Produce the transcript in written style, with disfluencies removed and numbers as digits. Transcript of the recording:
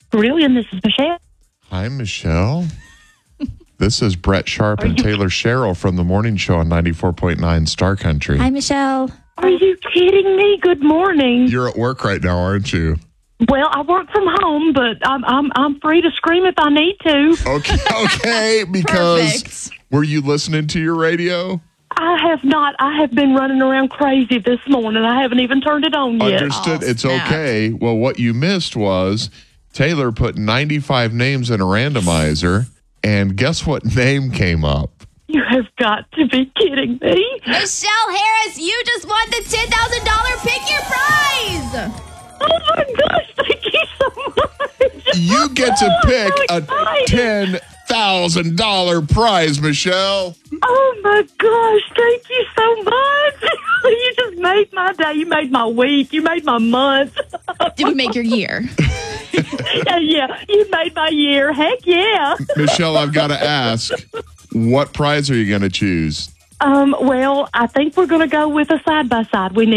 Brilliant. This is Michelle. Hi, Michelle. This is Brett Sharp and Taylor Sherrill from the morning show on 94.9 Star Country. Hi, Michelle. Are you kidding me? Good morning. You're at work right now, aren't you? Well, I work from home, but I'm free to scream if I need to. Okay, because Perfect. were you listening to your radio? I have not. I have been running around crazy this morning. I haven't even turned it on yet. Understood. Oh, It's snap. okay. Well, what you missed was Taylor put 95 names in a randomizer, and guess what name came up? You have got to be kidding me. Michelle Harris, you just won the $10,000 Pick Your Prize. Oh my gosh, thank you so much. You get to I'm pick so a excited. $10,000 prize, Michelle. Oh my gosh, thank you so much. You just made my day. You made my week. You made my month. Did we make your year? Yeah, you made my year. Heck yeah. Michelle, I've got to ask, what prize are you going to choose? Well, I think we're going to go with a side-by-side. We